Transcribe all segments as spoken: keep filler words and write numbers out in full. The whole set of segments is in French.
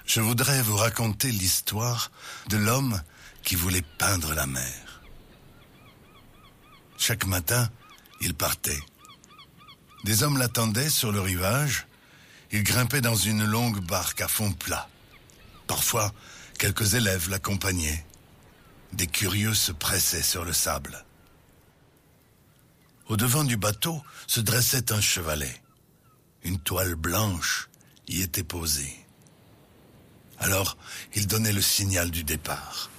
Je voudrais vous raconter l'histoire de l'homme qui voulait peindre la mer. Chaque matin, il partait. Des hommes l'attendaient sur le rivage. Il grimpait dans une longue barque à fond plat. Parfois, quelques élèves l'accompagnaient. Des curieux se pressaient sur le sable. Au devant du bateau se dressait un chevalet. Une toile blanche y était posée. Alors, il donnait le signal du départ.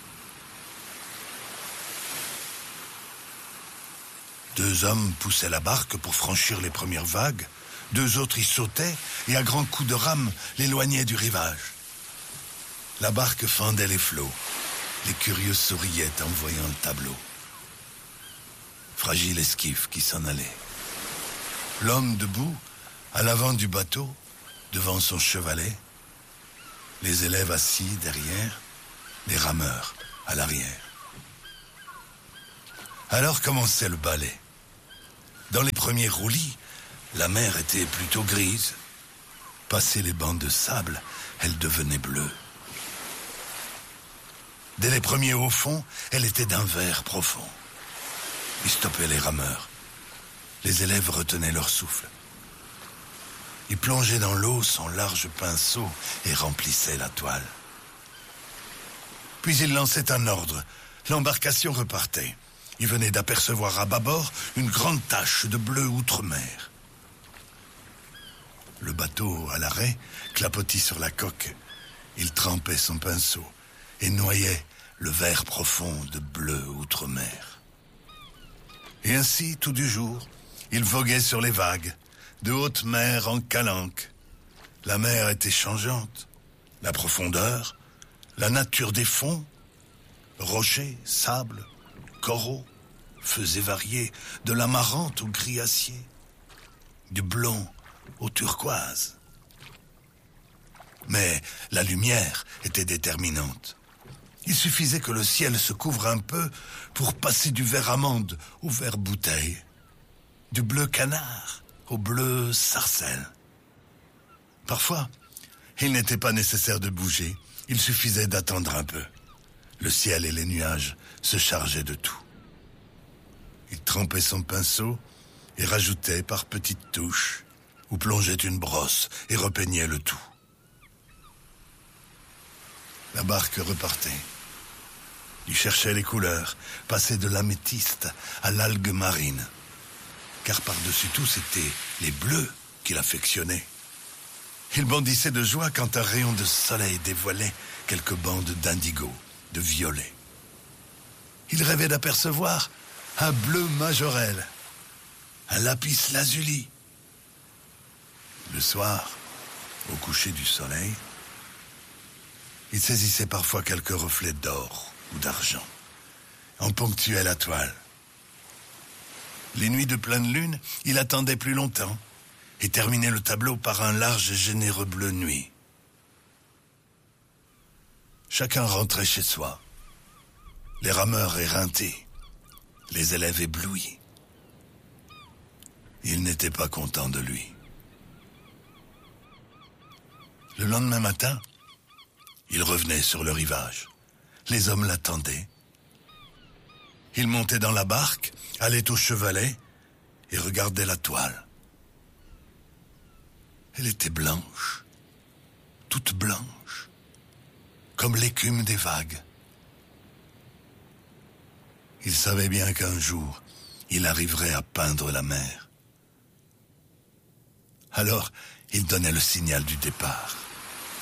Deux hommes poussaient la barque pour franchir les premières vagues. Deux autres y sautaient et à grands coups de rame l'éloignaient du rivage. La barque fendait les flots. Les curieux souriaient en voyant le tableau. Fragile esquif qui s'en allait. L'homme debout, à l'avant du bateau, devant son chevalet. Les élèves assis derrière, les rameurs à l'arrière. Alors commençait le ballet. Dans les premiers roulis, la mer était plutôt grise. Passé les bancs de sable, elle devenait bleue. Dès les premiers hauts fonds, elle était d'un vert profond. Ils stoppaient les rameurs. Les élèves retenaient leur souffle. Ils plongeaient dans l'eau son large pinceau et remplissaient la toile. Puis ils lançaient un ordre. L'embarcation repartait. Ils venaient d'apercevoir à bâbord une grande tache de bleu outre-mer. Le bateau, à l'arrêt, clapotis sur la coque. Il trempait son pinceau et noyait le vert profond de bleu outre-mer. Et ainsi, tout du jour, il voguait sur les vagues, de haute mer en calanque. La mer était changeante, la profondeur, la nature des fonds, rochers, sable, coraux, faisaient varier de l'amarante au gris acier, du blond au turquoise. Mais la lumière était déterminante. Il suffisait que le ciel se couvre un peu pour passer du vert amande au vert bouteille, du bleu canard au bleu sarcelle. Parfois, il n'était pas nécessaire de bouger, il suffisait d'attendre un peu. Le ciel et les nuages se chargeaient de tout. Il trempait son pinceau et rajoutait par petites touches, ou plongeait une brosse et repeignait le tout. La barque repartait. Il cherchait les couleurs, passait de l'améthyste à l'algue marine. Car par-dessus tout, c'était les bleus qu'il affectionnait. Il bondissait de joie quand un rayon de soleil dévoilait quelques bandes d'indigo, de violet. Il rêvait d'apercevoir un bleu majorel, un lapis lazuli. Le soir, au coucher du soleil, il saisissait parfois quelques reflets d'or ou d'argent, en ponctuait la toile. Les nuits de pleine lune, il attendait plus longtemps et terminait le tableau par un large et généreux bleu nuit. Chacun rentrait chez soi, les rameurs éreintés, les élèves éblouis. Ils n'étaient pas contents de lui. Le lendemain matin, il revenait sur le rivage. Les hommes l'attendaient. Il montait dans la barque, allait au chevalet et regardait la toile. Elle était blanche, toute blanche, comme l'écume des vagues. Il savait bien qu'un jour, il arriverait à peindre la mer. Alors, il donnait le signal du départ.